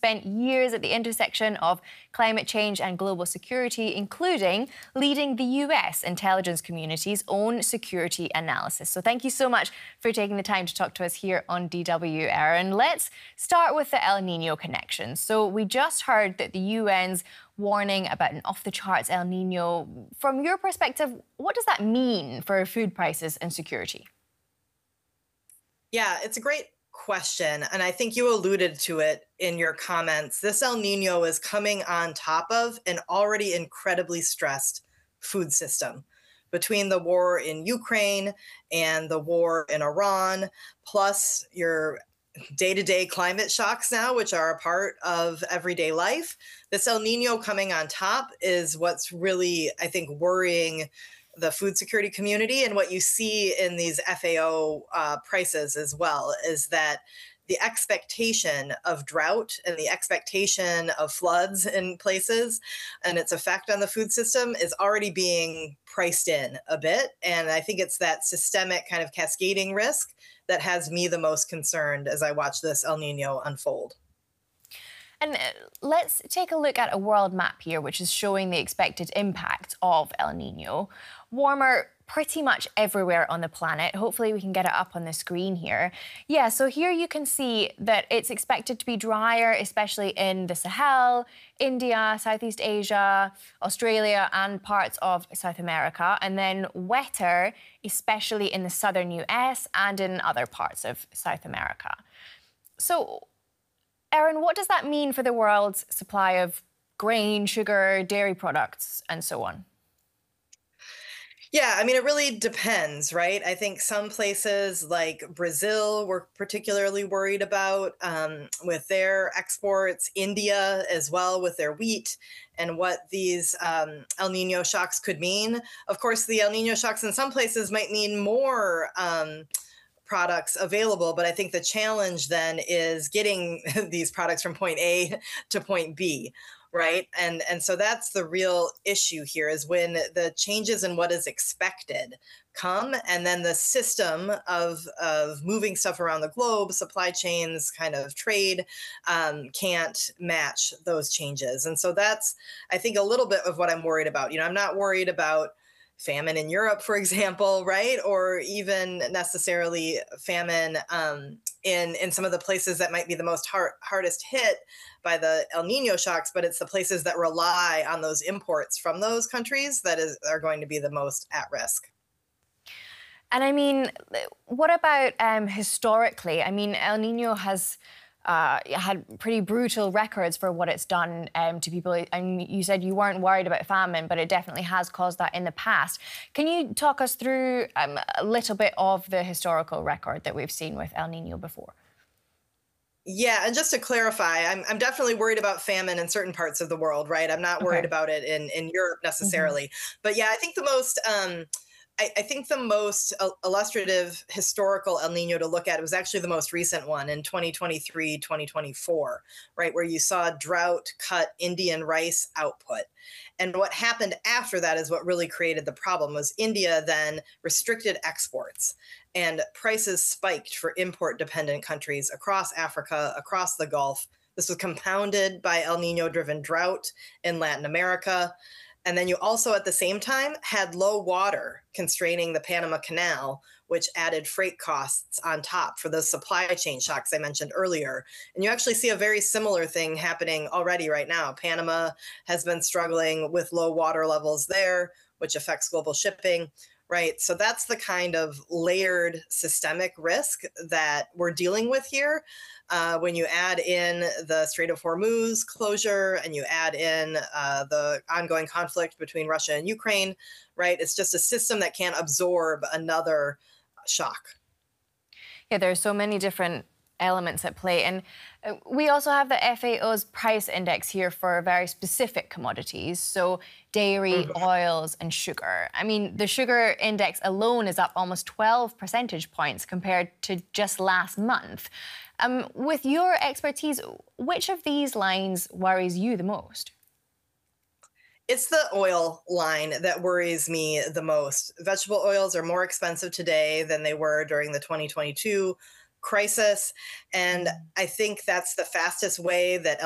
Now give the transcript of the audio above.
spent years at the intersection of climate change and global security, including leading the US intelligence community's own security analysis. So thank you so much for taking the time to talk to us here on DW, Aaron. Let's start with the El Nino connection. So we just heard that the UN's warning about an off-the-charts El Nino. From your perspective, what does that mean for food prices and security? Yeah, it's a great question. And I think you alluded to it in your comments. This El Nino is coming on top of an already incredibly stressed food system. Between the war in Ukraine and the war in Iran, plus your day-to-day climate shocks now, which are a part of everyday life, this El Nino coming on top is what's really, I think, worrying the food security community. And what you see in these FAO prices as well is that the expectation of drought and the expectation of floods in places and its effect on the food system is already being priced in a bit. And I think it's that systemic kind of cascading risk that has me the most concerned as I watch this El Nino unfold. And let's take a look at a world map here, which is showing the expected impact of El Nino. Warmer pretty much everywhere on the planet. Hopefully we can get it up on the screen here. Yeah, so here you can see that it's expected to be drier, especially in the Sahel, India, Southeast Asia, Australia, and parts of South America, and then wetter, especially in the southern US and in other parts of South America. So, Aaron, what does that mean for the world's supply of grain, sugar, dairy products, and so on? Yeah, I mean, it really depends, right? I think some places like Brazil we're particularly worried about with their exports, India as well with their wheat and what these El Nino shocks could mean. Of course, the El Nino shocks in some places might mean more products available, but I think the challenge then is getting these products from point A to point B, right? And so that's the real issue here is when the changes in what is expected come and then the system of moving stuff around the globe, supply chains, kind of trade, can't match those changes. And so that's, I think, a little bit of what I'm worried about. You know, I'm not worried about famine in Europe, for example, right? Or even necessarily famine in some of the places that might be the most hardest hit by the El Nino shocks, but it's the places that rely on those imports from those countries that are going to be the most at risk. And I mean, what about historically? I mean, El Nino has had pretty brutal records for what it's done to people. And you said you weren't worried about famine, but it definitely has caused that in the past. Can you talk us through a little bit of the historical record that we've seen with El Nino before? Yeah, and just to clarify, I'm definitely worried about famine in certain parts of the world, right? I'm not worried Okay. about it in Europe necessarily. But yeah, I think the most I think the most illustrative historical El Nino to look at was actually the most recent one in 2023, 2024, right, where you saw drought cut Indian rice output. And what happened after that is what really created the problem was India then restricted exports and prices spiked for import dependent countries across Africa, across the Gulf. This was compounded by El Nino driven drought in Latin America. And then you also, at the same time, had low water constraining the Panama Canal, which added freight costs on top for those supply chain shocks I mentioned earlier. And you actually see a very similar thing happening already right now. Panama has been struggling with low water levels there, which affects global shipping, right? So that's the kind of layered systemic risk that we're dealing with here. When you add in the Strait of Hormuz closure and you add in the ongoing conflict between Russia and Ukraine, right? It's just a system that can't absorb another shock. Yeah, there are so many different elements at play. And we also have the FAO's price index here for very specific commodities. So dairy, oils, and sugar. I mean, the sugar index alone is up almost 12 percentage points compared to just last month. With your expertise, which of these lines worries you the most? It's the oil line that worries me the most. Vegetable oils are more expensive today than they were during the 2022 crisis. And I think that's the fastest way that